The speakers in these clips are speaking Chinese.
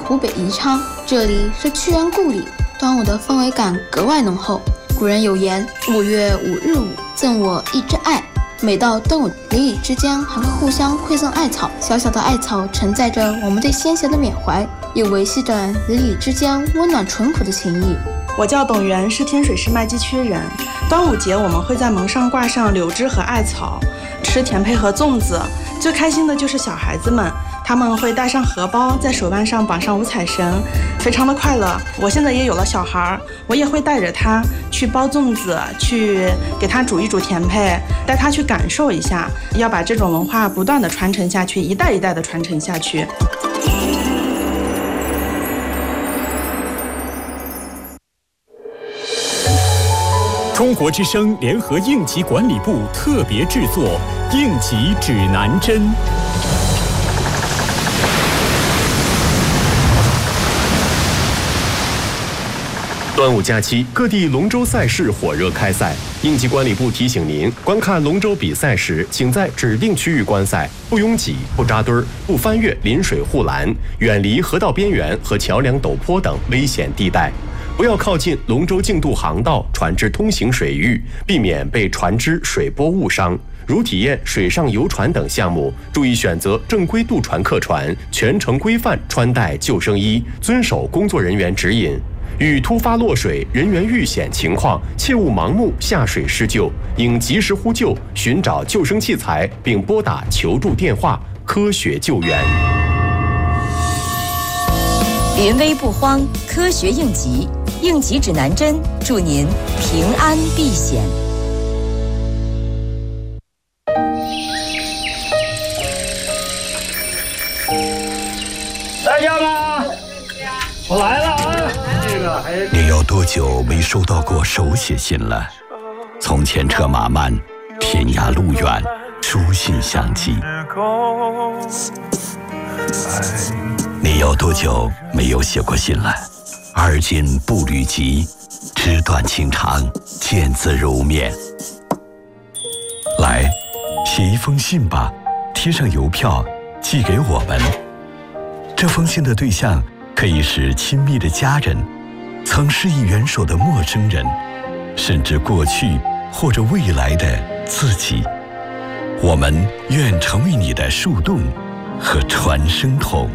湖北宜昌，这里是屈原故里，端午的氛围感格外浓厚。古人有言：“5月5日午，赠我一枝艾。”每到端午，邻里之间还会互相馈赠艾草。小小的艾草承载着我们对先贤的缅怀，也维系着邻里之间温暖淳朴的情谊。 我叫董源，是天水市麦积区人。端午节我们会在门上挂上柳枝和艾草，吃甜胚和粽子。最开心的就是小孩子们，他们会带上荷包，在手腕上绑上五彩绳，非常的快乐。我现在也有了小孩，我也会带着他去包粽子，去给他煮一煮甜胚，带他去感受一下，要把这种文化不断的传承下去，一代一代的传承下去。 中国之声联合应急管理部特别制作《应急指南针》。 端午假期，各地龙舟赛事火热开赛。应急管理部提醒您，观看龙舟比赛时，请在指定区域观赛，不拥挤、不扎堆儿、不翻越临水护栏，远离河道边缘和桥梁陡坡等危险地带。不要靠近龙舟竞渡航道、船只通行水域，避免被船只水波误伤。如体验水上游船等项目，注意选择正规渡船客船，全程规范穿戴救生衣，遵守工作人员指引。遇突发落水、人员遇险情况，切勿盲目下水施救，应及时呼救，寻找救生器材，并拨打求助电话，科学救援。 临危不慌，科学应急，应急指南针，祝您平安避险。 在家吗？我来了啊！ 你有多久没收到过手写信了？从前车马慢，天涯路远，书信相寄。你有多久没有写过信了？而今步履急，纸短情长，见字如面。来，写一封信吧，贴上邮票，寄给我们。这封信的对象可以是亲密的家人，曾施以援手的陌生人，甚至过去或者未来的自己。我们愿成为你的树洞和传声筒。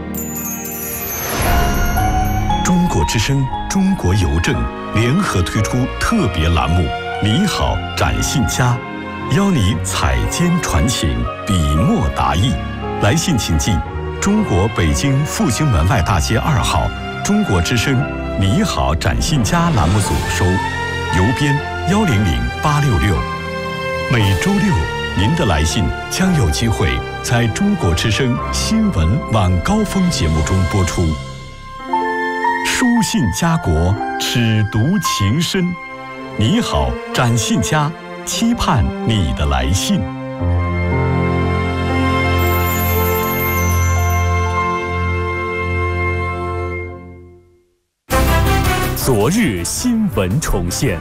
中国之声、中国邮政联合推出特别栏目“你好，展信佳”，邀你采笺传情，笔墨达意。来信请寄中国北京复兴门外大街2号中国之声“你好，展信佳”栏目组收，邮编100866。每周六，您的来信将有机会在中国之声新闻晚高峰节目中播出。书信家国，尺牍情深。你好，展信佳，期盼你的来信。 昨日新闻重现，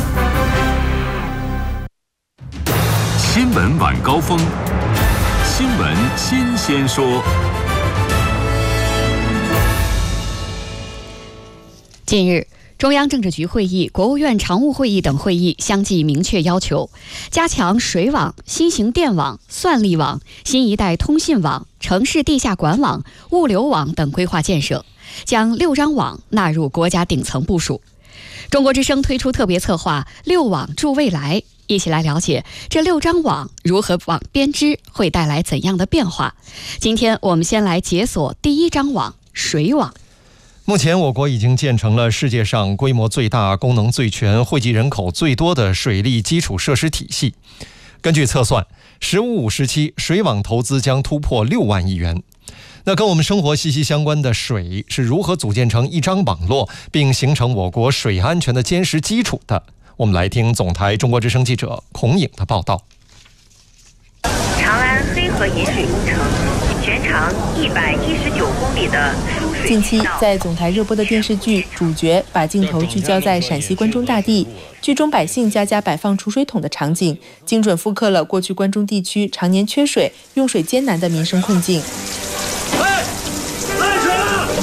新闻晚高峰，新闻新鲜说。 近日，中央政治局会议、国务院常务会议等会议相继明确要求，加强水网、新型电网、算力网、新一代通信网、城市地下管网、物流网等规划建设，将6张网纳入国家顶层部署。中国之声推出特别策划“6网助未来”，一起来了解这6张网如何网编织会带来怎样的变化。今天我们先来解锁第1张网——水网。 目前我国已经建成了世界上规模最大、功能最全、惠及人口最多的水利基础设施体系。根据测算，“15+5”时期水网投资将突破6万亿元。那跟我们生活息息相关的水是如何组建成一张网络，并形成我国水安全的坚实基础的？我们来听总台中国之声记者孔颖的报道。 长安黑河引水工程，全长119公里的输水。 近期在总台热播的电视剧《主角》，把镜头聚焦在陕西关中大地，剧中百姓家家摆放储水桶的场景，精准复刻了过去关中地区常年缺水、用水艰难的民生困境。 来水了！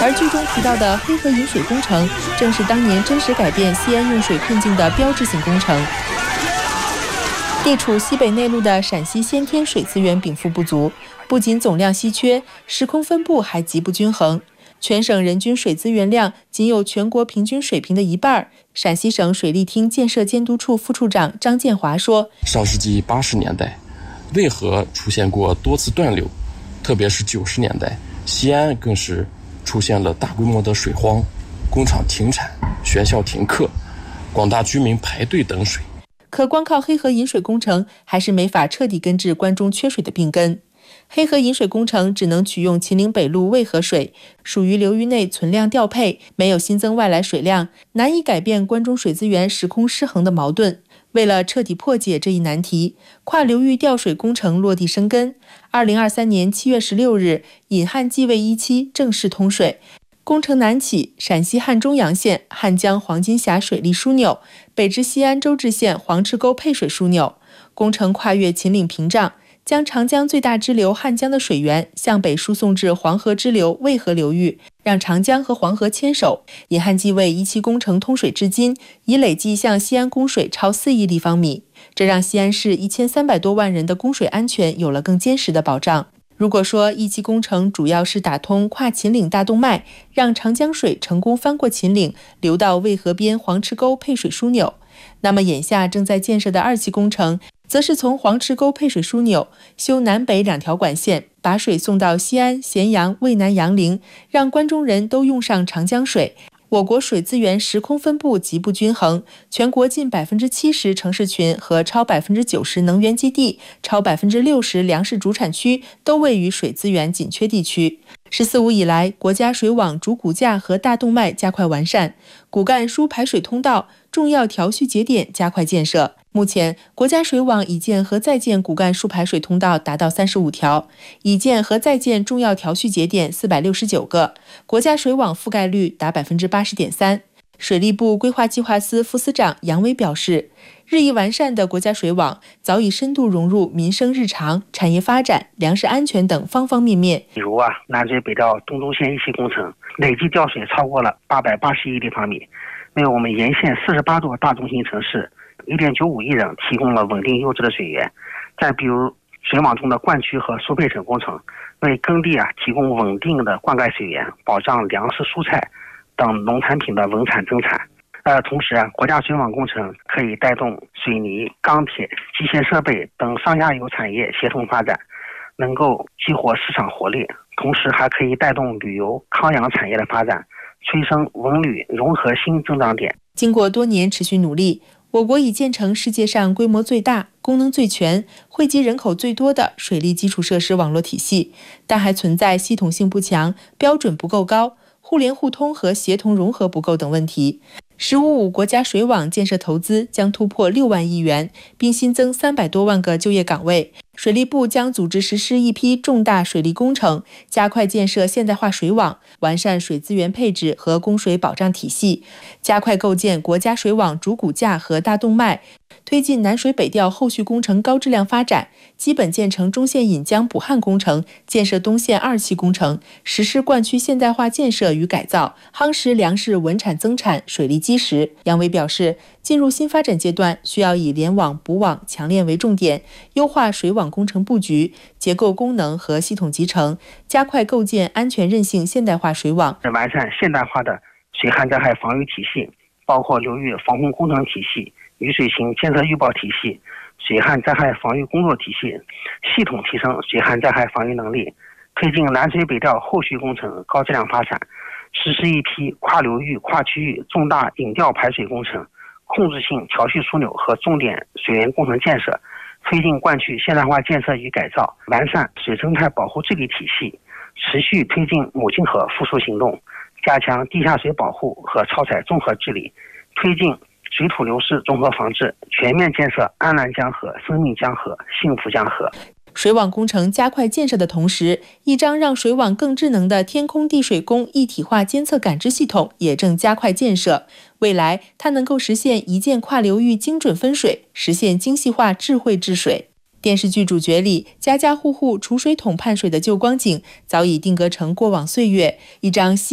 而剧中提到的黑河引水工程，正是当年真实改变西安用水困境的标志性工程。地处西北内陆的陕西先天水资源禀赋不足，不仅总量稀缺，时空分布还极不均衡。全省人均水资源量仅有全国平均水平的一半。陕西省水利厅建设监督处副处长张建华说： 上世纪80年代，渭河出现过多次断流，特别是90年代，西安更是出现了大规模的水荒，工厂停产，学校停课，广大居民排队等水。 可光靠黑河引水工程还是没法彻底根治关中缺水的病根。黑河引水工程只能取用秦岭北路渭河水，属于流域内存量调配，没有新增外来水量，难以改变关中水资源时空失衡的矛盾。为了彻底破解这一难题，跨流域调水工程落地生根。2023年7月16日，引汉济渭一期正式通水。工程南起陕西汉中阳县汉江黄金峡水利枢纽，北至西安周至县黄池沟配水枢纽。工程跨越秦岭屏障，将长江最大支流汉江的水源向北输送至黄河支流渭河流域，让长江和黄河牵手。引汉济渭一期工程通水至今，已累计向西安供水超4亿立方米，这让西安市1300多万人的供水安全有了更坚实的保障。如果说一期工程主要是打通跨秦岭大动脉，让长江水成功翻过秦岭，流到渭河边黄池沟配水枢纽，那么眼下正在建设的2期工程，则是从黄池沟配水枢纽修南北2条管线，把水送到西安、咸阳、渭南、杨凌，让关中人都用上长江水。我国水资源时空分布极不均衡，全国近70%城市群和超90%能源基地、超60%粮食主产区都位于水资源紧缺地区。“14五”以来，国家水网主骨架和大动脉加快完善，骨干输排水通道、重要调蓄节点加快建设。目前，国家水网已建和在建骨干输排水通道达到35条，已建和在建重要调蓄节点469个，国家水网覆盖率达80.3%。水利部规划计划司副司长杨伟表示，日益完善的国家水网早已深度融入民生日常、产业发展、粮食安全等方方面面。 比如南水北调东中线一期工程，累计调水超过了880亿立方米，为我们沿线48座大中型城市1.95亿人提供了稳定优质的水源。再比如水网中的灌区和输配程工程，为耕地提供稳定的灌溉水源，保障粮食、蔬菜等农产品的稳产增产。同时国家水网工程可以带动水泥、钢铁、机械设备等上下游产业协同发展，能够激活市场活力，同时还可以带动旅游、康养产业的发展，催生文旅融合新增长点。 经过多年持续努力，我国已建成世界上规模最大、功能最全、惠及人口最多的水利基础设施网络体系，但还存在系统性不强、标准不够高、互联互通和协同融合不够等问题。“15五”国家水网建设投资将突破6万亿元，并新增300多万个就业岗位。水利部将组织实施一批重大水利工程，加快建设现代化水网，完善水资源配置和供水保障体系，加快构建国家水网主骨架和大动脉，推进南水北调后续工程高质量发展，基本建成中线引江补汉工程，建设东线2期工程，实施灌区现代化建设与改造，夯实粮食稳产增产水利基石。杨伟表示，进入新发展阶段，需要以联网、补网、强链为重点，优化水网工程布局、结构功能和系统集成，加快构建安全韧性现代化水网， 完善现代化的水旱灾害防御体系，包括流域防洪工程体系、雨水情监测预报体系、水旱灾害防御工作体系，系统提升水旱灾害防御能力，推进南水北调后续工程高质量发展，实施一批跨流域、跨区域重大引调排水工程、控制性调蓄枢纽和重点水源工程建设，推进灌区现代化建设与改造，完善水生态保护治理体系，持续推进母亲河复苏行动，加强地下水保护和超采综合治理，推进水土流失综合防治，全面建设安澜江河、生命江河、幸福江河。 水网工程加快建设的同时，一张让水网更智能的天空地水工一体化监测感知系统也正加快建设。未来，它能够实现一键跨流域精准分水，实现精细化智慧治水。电视剧主角里，家家户户储水桶盼水的旧光景，早已定格成过往岁月，一张